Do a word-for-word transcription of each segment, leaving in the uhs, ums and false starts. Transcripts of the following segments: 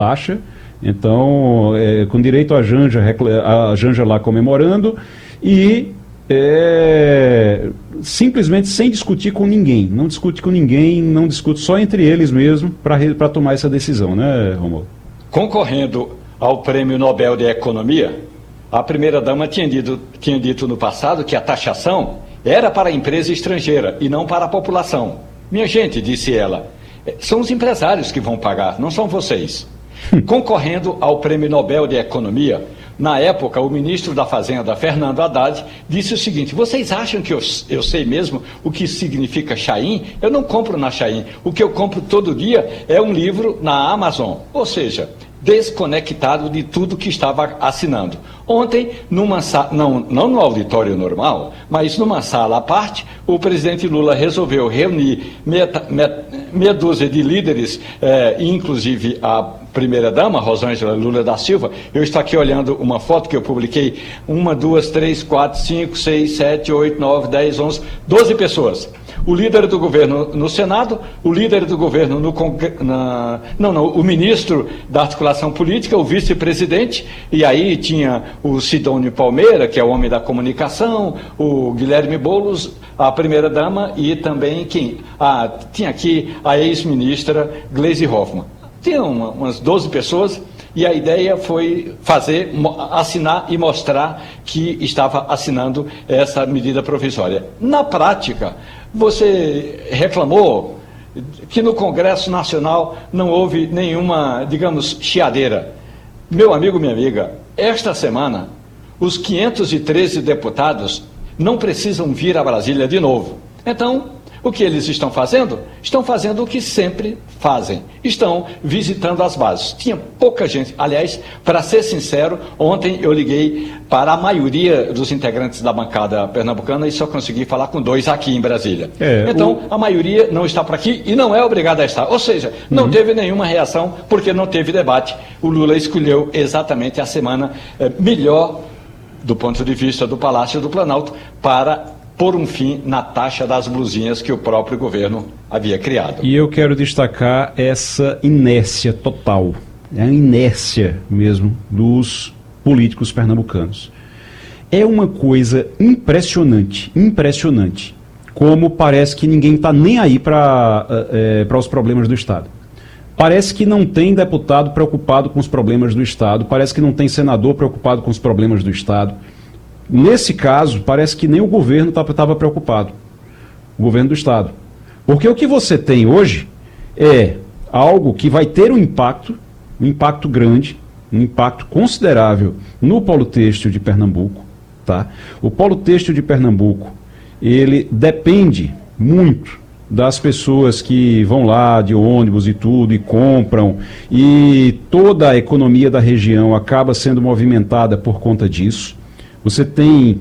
taxa, então, é, com direito a Janja, a Janja lá comemorando, e é, simplesmente sem discutir com ninguém, não discute com ninguém, não discute só entre eles mesmo para tomar essa decisão, né, Romualdo? Concorrendo ao Prêmio Nobel de Economia, a primeira-dama tinha dito, tinha dito no passado que a taxação era para a empresa estrangeira e não para a população. Minha gente, disse ela, são os empresários que vão pagar, não são vocês. Concorrendo ao Prêmio Nobel de Economia, na época, o ministro da Fazenda, Fernando Haddad, disse o seguinte: vocês acham que eu, eu sei mesmo o que significa Shein? Eu não compro na Shein. O que eu compro todo dia é um livro na Amazon. Ou seja, desconectado de tudo que estava assinando. Ontem, numa sa... não, não no auditório normal, mas numa sala à parte, o presidente Lula resolveu reunir meia, meia, meia dúzia de líderes, eh, inclusive a primeira-dama, Rosângela Lula da Silva. Eu estou aqui olhando uma foto que eu publiquei, uma, duas, três, quatro, cinco, seis, sete, oito, nove, dez, onze, doze pessoas. O líder do governo no Senado, o líder do governo no Congresso, não, não, o ministro da articulação política, o vice-presidente, e aí tinha o Sidônio Palmeira, que é o homem da comunicação, o Guilherme Boulos, a primeira-dama e também quem? Ah, tinha aqui a ex-ministra Gleisi Hoffmann. Tinha uma, umas doze pessoas e a ideia foi fazer, assinar e mostrar que estava assinando essa medida provisória. Na prática, você reclamou que no Congresso Nacional não houve nenhuma, digamos, chiadeira. Meu amigo, minha amiga, esta semana, os quinhentos e treze deputados não precisam vir a Brasília de novo. Então, o que eles estão fazendo? Estão fazendo o que sempre fazem. Estão visitando as bases. Tinha pouca gente. Aliás, para ser sincero, ontem eu liguei para a maioria dos integrantes da bancada pernambucana e só consegui falar com dois aqui em Brasília. É, então, o... a maioria não está por aqui e não é obrigada a estar. Ou seja, não uhum. teve nenhuma reação porque não teve debate. O Lula escolheu exatamente a semana eh, melhor, do ponto de vista do Palácio do Planalto, para por um fim na taxa das blusinhas que o próprio governo havia criado. E eu quero destacar essa inércia total, é a inércia mesmo dos políticos pernambucanos. É uma coisa impressionante, impressionante, como parece que ninguém está nem aí para é, para os problemas do Estado. Parece que não tem deputado preocupado com os problemas do Estado, parece que não tem senador preocupado com os problemas do Estado. Nesse caso, parece que nem o governo estava preocupado, o governo do Estado. Porque o que você tem hoje é algo que vai ter um impacto, um impacto grande, um impacto considerável no polo têxtil de Pernambuco. Tá? O polo têxtil de Pernambuco, ele depende muito das pessoas que vão lá de ônibus e tudo, e compram, e toda a economia da região acaba sendo movimentada por conta disso. Você tem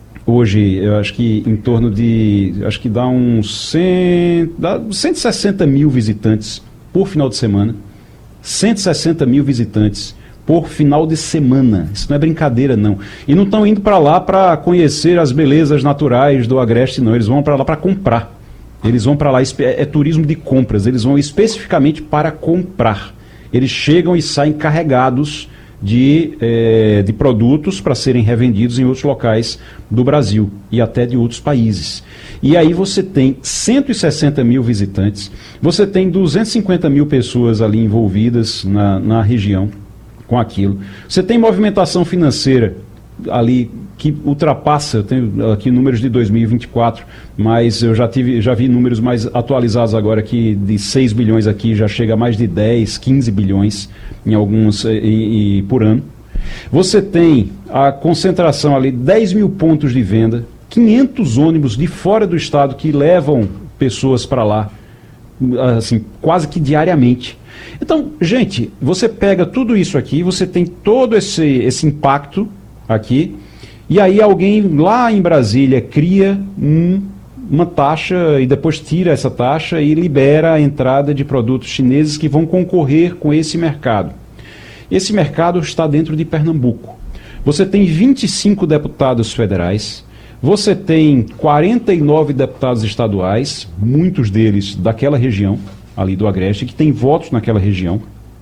hoje, eu acho que em torno de, acho que dá uns cem, dá cento e sessenta mil visitantes por final de semana. cento e sessenta mil visitantes por final de semana. Isso não é brincadeira, não. E não estão indo para lá para conhecer as belezas naturais do Agreste, não. Eles vão para lá para comprar. Eles vão para lá, é, é turismo de compras. Eles vão especificamente para comprar. Eles chegam e saem carregados De, eh, de produtos para serem revendidos em outros locais do Brasil e até de outros países. E aí você tem cento e sessenta mil visitantes, você tem duzentas e cinquenta mil pessoas ali envolvidas na, na região com aquilo. Você tem movimentação financeira ali que ultrapassa, eu tenho aqui números de dois mil e vinte e quatro, mas eu já, tive, já vi números mais atualizados agora que de seis bilhões aqui já chega a mais de dez, quinze bilhões em alguns e, e, por ano. Você tem a concentração ali, dez mil pontos de venda, quinhentos ônibus de fora do estado que levam pessoas para lá, assim, quase que diariamente. Então, gente, você pega tudo isso aqui, você tem todo esse, esse impacto aqui, e aí alguém lá em Brasília cria um, uma taxa e depois tira essa taxa e libera a entrada de produtos chineses que vão concorrer com esse mercado. Esse mercado está dentro de Pernambuco. Você tem vinte e cinco deputados federais, você tem quarenta e nove deputados estaduais, muitos deles daquela região, ali do Agreste, que tem votos naquela região.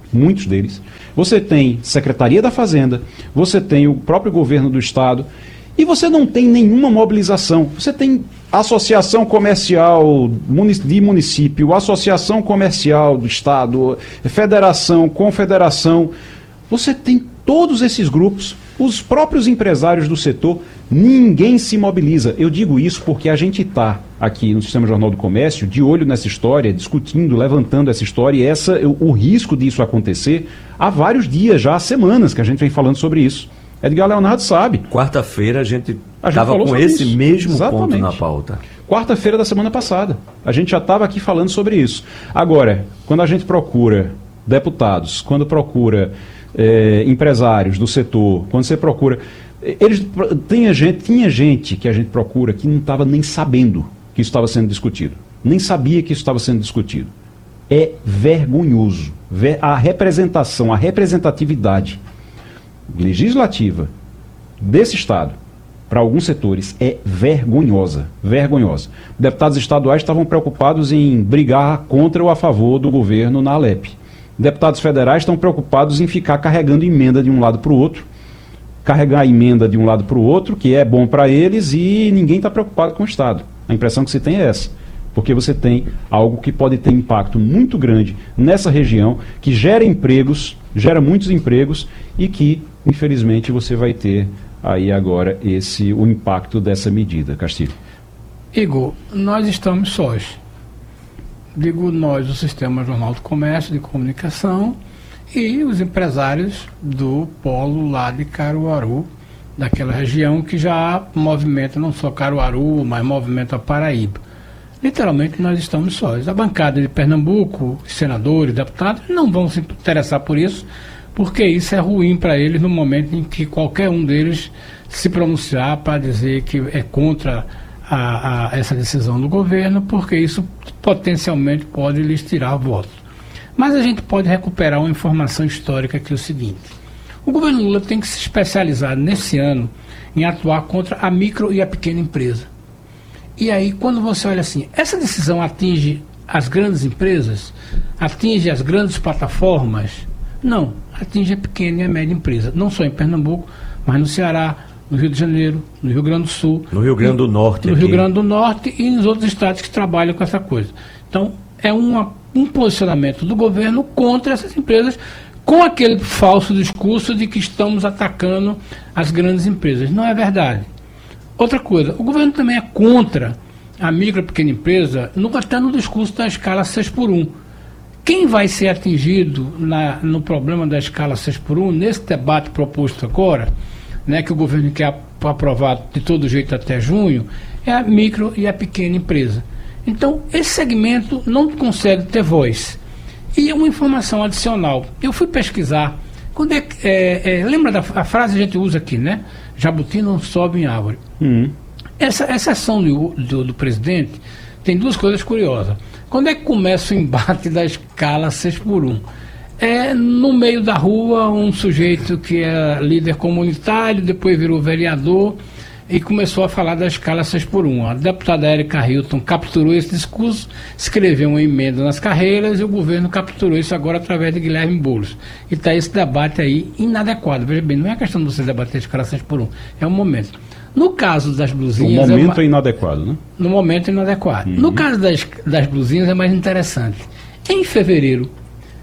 muitos deles. Você tem Secretaria da Fazenda, você tem o próprio governo do Estado, e você não tem nenhuma mobilização. Você tem associação comercial de município, associação comercial do Estado, federação, confederação. Você tem todos esses grupos, os próprios empresários do setor, ninguém se mobiliza. Eu digo isso porque a gente está aqui no Sistema Jornal do Comércio, de olho nessa história, discutindo, levantando essa história, e essa, o, o risco disso acontecer há vários dias, já há semanas que a gente vem falando sobre isso. Edgar Leonardo sabe. Quarta-feira a gente estava com esse isso. mesmo Exatamente. ponto na pauta. Quarta-feira da semana passada. A gente já estava aqui falando sobre isso. Agora, quando a gente procura deputados, quando procura é, empresários do setor, quando você procura... Eles, tinha, gente, tinha gente que a gente procura que não estava nem sabendo que isso estava sendo discutido. Nem sabia que isso estava sendo discutido. É vergonhoso. A representação, a representatividade legislativa desse Estado, para alguns setores, é vergonhosa. Vergonhosa. Deputados estaduais estavam preocupados em brigar contra ou a favor do governo na Alep. Deputados federais estão preocupados em ficar carregando emenda de um lado para o outro, carregar a emenda de um lado para o outro, que é bom para eles, e ninguém está preocupado com o Estado. A impressão que se tem é essa. Porque você tem algo que pode ter impacto muito grande nessa região, que gera empregos, gera muitos empregos, e que, infelizmente, você vai ter aí agora esse, o impacto dessa medida. Castilho. Igor, nós estamos sós. Digo nós, o Sistema Jornal do Comércio, de Comunicação, e os empresários do polo lá de Caruaru, daquela região que já movimenta não só Caruaru, mas movimenta a Paraíba. Literalmente nós estamos sós. A bancada de Pernambuco, senadores, deputados, não vão se interessar por isso, porque isso é ruim para eles no momento em que qualquer um deles se pronunciar para dizer que é contra a, a, essa decisão do governo, porque isso potencialmente pode lhes tirar votos. Mas a gente pode recuperar uma informação histórica que é o seguinte: o governo Lula tem que se especializar nesse ano em atuar contra a micro e a pequena empresa. E aí, quando você olha assim, essa decisão atinge as grandes empresas? Atinge as grandes plataformas? Não, atinge a pequena e a média empresa. Não só em Pernambuco, mas no Ceará, no Rio de Janeiro, no Rio Grande do Sul. No Rio Grande do Norte. No aqui. Rio Grande do Norte e nos outros estados que trabalham com essa coisa. Então, é uma, um posicionamento do governo contra essas empresas, com aquele falso discurso de que estamos atacando as grandes empresas. Não é verdade. Outra coisa, o governo também é contra a micro e pequena empresa, no, até no discurso da escala seis por um. Quem vai ser atingido na, no problema da escala seis por um, nesse debate proposto agora, né, que o governo quer aprovar de todo jeito até junho, é a micro e a pequena empresa. Então, esse segmento não consegue ter voz. E uma informação adicional, eu fui pesquisar, quando é, é, é, lembra da a frase que a gente usa aqui, né? Jabuti não sobe em árvore. Uhum. Essa, essa ação do, do, do presidente tem duas coisas curiosas. Quando é que começa o embate da escala seis por um? É no meio da rua, um sujeito que é líder comunitário, depois virou vereador e começou a falar da escala seis por um. A deputada Érica Hilton capturou esse discurso, escreveu uma emenda nas carreiras e o governo capturou isso agora através de Guilherme Boulos. E está esse debate aí inadequado. Veja bem, não é a questão de você debater a escala seis por um, é um momento. No caso das blusinhas... O momento é, uma... é inadequado, né? No momento é inadequado. Uhum. No caso das, das blusinhas é mais interessante. Em fevereiro,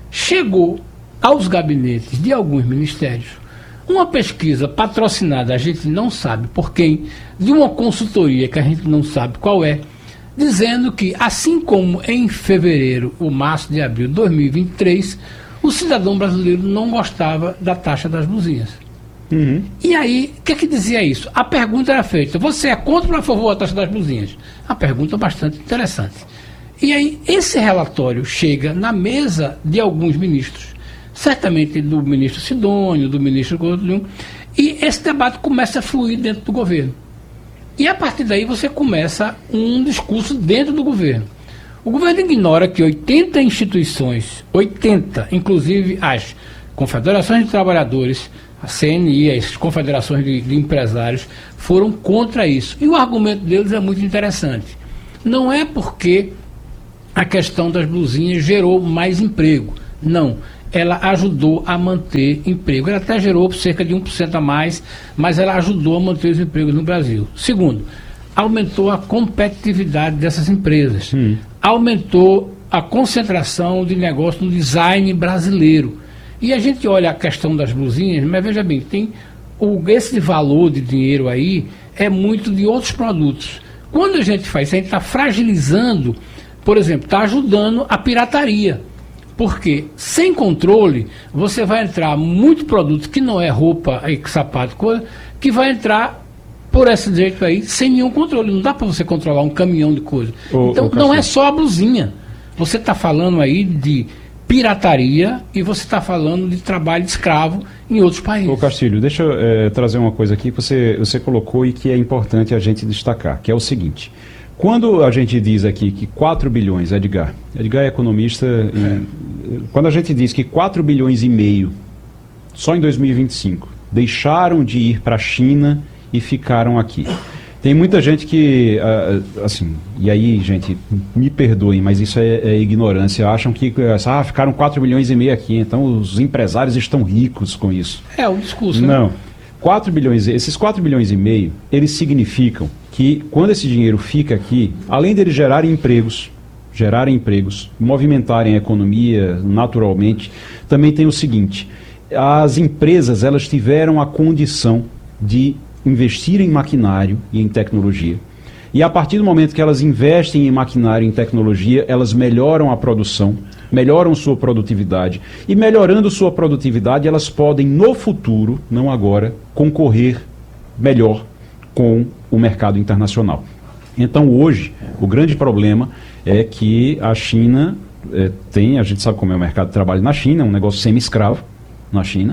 chegou aos gabinetes de alguns ministérios uma pesquisa patrocinada, a gente não sabe por quem, de uma consultoria que a gente não sabe qual é, dizendo que, assim como em fevereiro ou março de abril de dois mil e vinte e três, o cidadão brasileiro não gostava da taxa das blusinhas. Uhum. E aí, o que é que dizia isso? A pergunta era feita: você é contra ou a favor da taxa das blusinhas? A pergunta bastante interessante. E aí, esse relatório chega na mesa de alguns ministros, certamente do ministro Sidônio, do ministro Gordon, e esse debate começa a fluir dentro do governo. E a partir daí você começa um discurso dentro do governo. O governo ignora que oitenta instituições, oitenta, inclusive as confederações de trabalhadores, a C N I, as confederações de, de empresários, foram contra isso. E o argumento deles é muito interessante. Não é porque a questão das blusinhas gerou mais emprego. Não. ela ajudou a manter emprego. Ela até gerou cerca de um por cento a mais, mas ela ajudou a manter os empregos no Brasil. Segundo, aumentou a competitividade dessas empresas. Hum. Aumentou a concentração de negócio no design brasileiro. E a gente olha a questão das blusinhas, mas veja bem, tem o, esse valor de dinheiro aí é muito de outros produtos. Quando a gente faz isso, a gente está fragilizando, por exemplo, está ajudando a pirataria. Porque sem controle, você vai entrar muito produto que não é roupa, sapato, coisa, que vai entrar por esse jeito aí, sem nenhum controle. Não dá para você controlar um caminhão de coisa. Ô, então, ô, não é só a blusinha. Você está falando aí de pirataria e você está falando de trabalho escravo em outros países. Ô Castilho, deixa eu é, trazer uma coisa aqui que você, você colocou e que é importante a gente destacar, que é o seguinte. Quando a gente diz aqui que quatro bilhões, Edgar, Edgar é economista, é. E, quando a gente diz que quatro bilhões e meio, só em dois mil e vinte e cinco, deixaram de ir para a China e ficaram aqui. Tem muita gente que, assim, e aí, gente, me perdoem, mas isso é, é ignorância. Acham que ah, ficaram quatro bilhões e meio aqui, então os empresários estão ricos com isso. É o discurso, né? Não. quatro bilhões, esses quatro bilhões e meio, eles significam que quando esse dinheiro fica aqui, além deles gerarem empregos, gerarem empregos, movimentarem a economia naturalmente, também tem o seguinte, as empresas, elas tiveram a condição de investir em maquinário e em tecnologia. E a partir do momento que elas investem em maquinário e em tecnologia, elas melhoram a produção, melhoram sua produtividade. E melhorando sua produtividade, elas podem, no futuro, não agora, concorrer melhor com o mercado internacional. Então, hoje, o grande problema é que a China é, tem, a gente sabe como é o mercado de trabalho na China, é um negócio semi-escravo na China,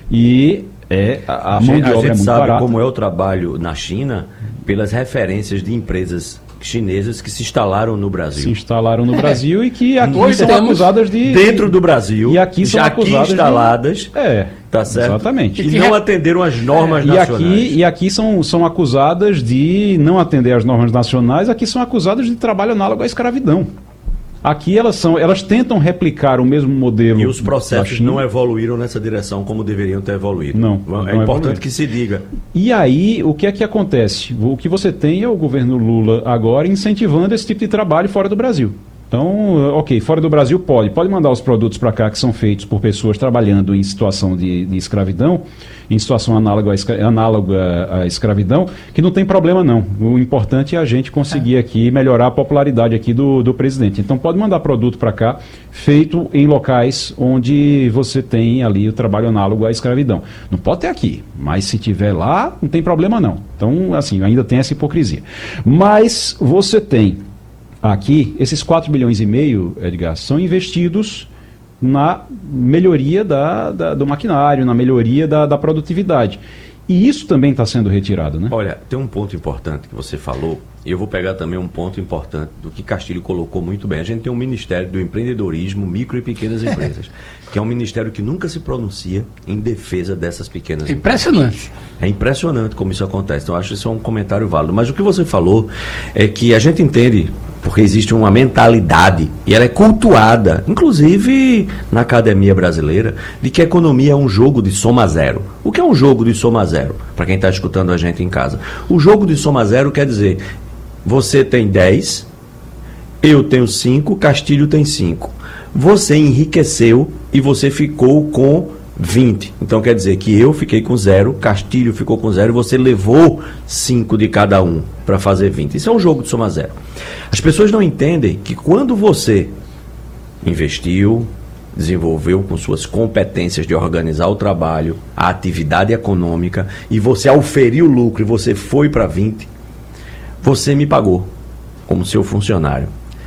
e é, a, a mão de obra é muito barata. A gente sabe como é o trabalho na China pelas referências de empresas chinesas que se instalaram no Brasil. Se instalaram no é. Brasil e que aqui Hoje são acusadas de... Dentro do Brasil, e aqui são já aqui instaladas, de, é, tá certo? Exatamente. E, e não atenderam as normas é, nacionais. E aqui, e aqui são, são acusadas de não atender às normas nacionais, aqui são acusadas de trabalho análogo à escravidão. Aqui elas são, elas tentam replicar o mesmo modelo. E os processos não evoluíram nessa direção como deveriam ter evoluído. Não. É não importante que se diga. E aí, o que é que acontece? O que você tem é o governo Lula agora incentivando esse tipo de trabalho fora do Brasil. Então, ok, fora do Brasil pode. Pode mandar os produtos para cá que são feitos por pessoas trabalhando em situação de, de escravidão, em situação análoga à, escra análoga à escravidão, que não tem problema não. O importante é a gente conseguir aqui melhorar a popularidade aqui do, do presidente. Então pode mandar produto para cá, feito em locais onde você tem ali o trabalho análogo à escravidão. Não pode ter aqui, mas se tiver lá, não tem problema não. Então, assim, ainda tem essa hipocrisia. Mas você tem... Aqui, esses quatro bilhões e meio, Edgar, são investidos na melhoria da, da, do maquinário, na melhoria da, da produtividade. E isso também está sendo retirado, né? Olha, tem um ponto importante que você falou, e eu vou pegar também um ponto importante do que Castilho colocou muito bem. A gente tem um Ministério do Empreendedorismo, Micro e Pequenas Empresas, que é um ministério que nunca se pronuncia em defesa dessas pequenas empresas. Impressionante. É impressionante como isso acontece. Então, eu acho que isso é um comentário válido. Mas o que você falou é que a gente entende, porque existe uma mentalidade, e ela é cultuada, inclusive na academia brasileira, de que a economia é um jogo de soma zero. O que é um jogo de soma zero? Para quem está escutando a gente em casa. O jogo de soma zero quer dizer, você tem dez, eu tenho cinco, Castilho tem cinco. Você enriqueceu e você ficou com vinte. Então quer dizer que eu fiquei com zero, Castilho ficou com zero e você levou cinco de cada um para fazer vinte. Isso é um jogo de soma zero. As pessoas não entendem que quando você investiu, desenvolveu com suas competências de organizar o trabalho, a atividade econômica, e você auferiu o lucro e você foi para vinte, você me pagou como seu funcionário.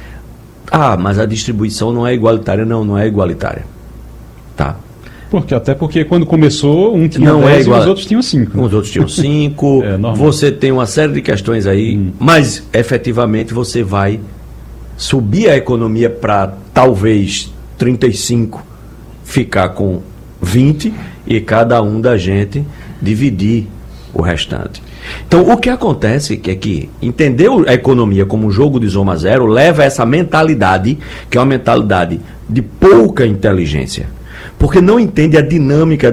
Ah, mas a distribuição não é igualitária. Não, não é igualitária. Tá. Porque, até porque quando começou, um tinha não dez é igual... e os outros tinham cinco. Os outros tinham cinco. É, você tem uma série de questões aí, hum. mas efetivamente você vai subir a economia para talvez trinta e cinco, ficar com vinte e cada um da gente dividir o restante. Então, o que acontece é que entender a economia como um jogo de soma zero leva a essa mentalidade, que é uma mentalidade de pouca inteligência. porque não entende a dinâmica